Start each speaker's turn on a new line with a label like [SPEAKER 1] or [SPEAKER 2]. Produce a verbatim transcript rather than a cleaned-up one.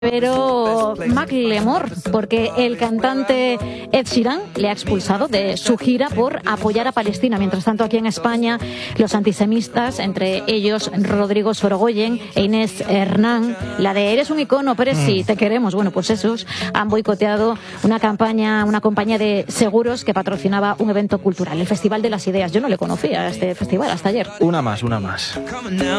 [SPEAKER 1] Pero Macklemore, porque el cantante Ed Sheeran le ha expulsado de su gira por apoyar a Palestina. Mientras tanto, aquí en España, los antisemitas, entre ellos Rodrigo Sorogoyen e Inés Hernán, la de "eres un icono, pero sí, te queremos", bueno, pues esos han boicoteado una campaña, una compañía de seguros que patrocinaba un evento cultural, el Festival de las Ideas. Yo no le conocía a este festival hasta ayer.
[SPEAKER 2] Una más, una más.